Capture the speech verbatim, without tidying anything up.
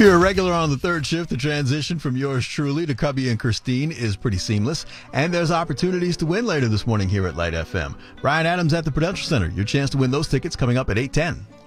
you're a regular on the third shift, the transition from yours truly to Cubby and Christine is pretty seamless. And there's opportunities to win later this morning here at Light F M. Brian Adams at the Prudential Center. Your chance to win those tickets coming up at eight ten.